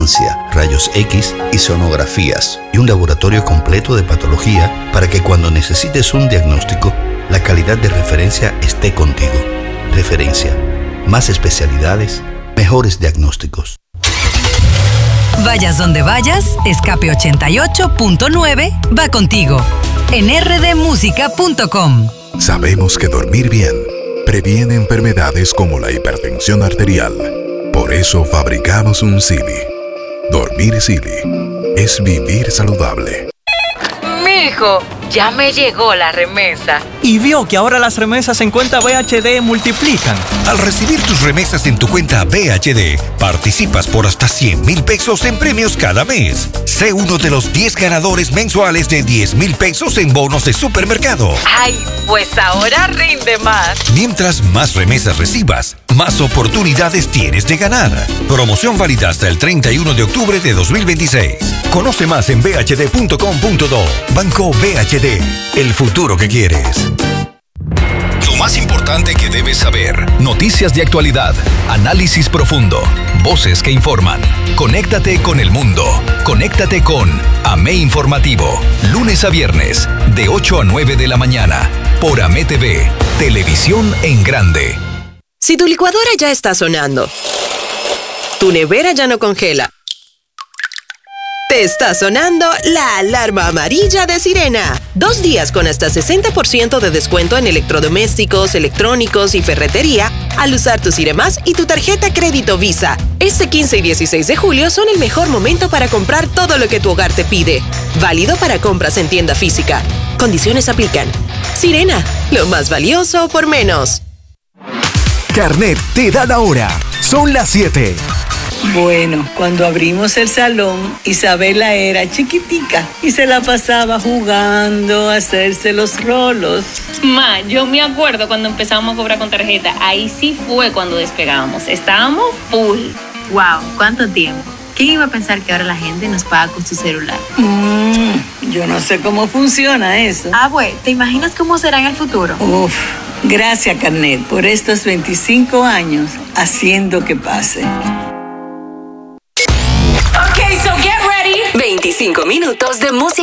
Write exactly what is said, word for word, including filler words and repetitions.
rayos X y sonografías y un laboratorio completo de patología para que cuando necesites un diagnóstico, la calidad de referencia esté contigo. Referencia. Más especialidades, mejores diagnósticos. Vayas donde vayas, Escape ochenta y ocho punto nueve va contigo. En erre de música punto com. Sabemos que dormir bien previene enfermedades como la hipertensión arterial. Por eso fabricamos un Silly. Dormir Silly es vivir saludable. Mijo, ya me llegó la remesa. Y vio que ahora las remesas en cuenta B H D multiplican. Al recibir tus remesas en tu cuenta B H D, participas por hasta cien mil pesos en premios cada mes. Sé uno de los diez ganadores mensuales de diez mil pesos en bonos de supermercado. Ay, pues ahora rinde más. Mientras más remesas recibas, más oportunidades tienes de ganar. Promoción válida hasta el treinta y uno de octubre de dos mil veintiséis. Conoce más en b h d punto com punto do. Banco B H D, el futuro que quieres. Lo más importante que debes saber. Noticias de actualidad, análisis profundo, voces que informan. Conéctate con el mundo. Conéctate con A M E Informativo. Lunes a viernes, de ocho a nueve de la mañana. Por A M E T V, televisión en grande. Si tu licuadora ya está sonando, tu nevera ya no congela, te está sonando la alarma amarilla de Sirena. Dos días con hasta sesenta por ciento de descuento en electrodomésticos, electrónicos y ferretería al usar tu Siremás y tu tarjeta crédito Visa. Este quince y dieciséis de julio son el mejor momento para comprar todo lo que tu hogar te pide. Válido para compras en tienda física. Condiciones aplican. Sirena, lo más valioso por menos. Carnet te da la hora. Son las siete. Bueno, cuando abrimos el salón, Isabela era chiquitica y se la pasaba jugando a hacerse los rolos. Ma, yo me acuerdo cuando empezamos a cobrar con tarjeta. Ahí sí fue cuando despegábamos. Estábamos full. Wow, ¿cuánto tiempo? ¿Quién iba a pensar que ahora la gente nos paga con su celular? Mm, yo no sé cómo funciona eso. Ah, güey, ¿te imaginas cómo será en el futuro? Uf, gracias, Carnet, por estos veinticinco años haciendo que pase. veinticinco minutos de música.